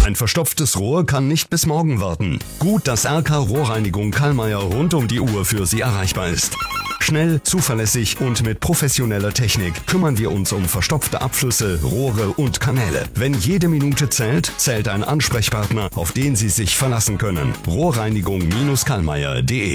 Ein verstopftes Rohr kann nicht bis morgen warten. Gut, dass RK Rohrreinigung Kallmeier rund um die Uhr für Sie erreichbar ist. Schnell, zuverlässig und mit professioneller Technik kümmern wir uns um verstopfte Abflüsse, Rohre und Kanäle. Wenn jede Minute zählt, zählt ein Ansprechpartner, auf den Sie sich verlassen können. Rohrreinigung-kallmeier.de